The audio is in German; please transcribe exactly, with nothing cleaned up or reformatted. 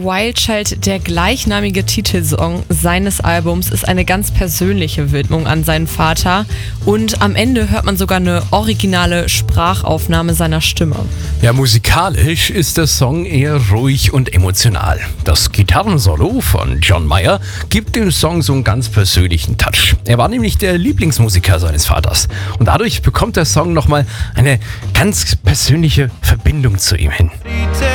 Wild Child, der gleichnamige Titelsong seines Albums, ist eine ganz persönliche Widmung an seinen Vater und am Ende hört man sogar eine originale Sprachaufnahme seiner Stimme. Ja, musikalisch ist der Song eher ruhig und emotional. Das Gitarrensolo von John Mayer gibt dem Song so einen ganz persönlichen Touch. Er war nämlich der Lieblingsmusiker seines Vaters und dadurch bekommt der Song nochmal eine ganz persönliche Verbindung zu ihm hin.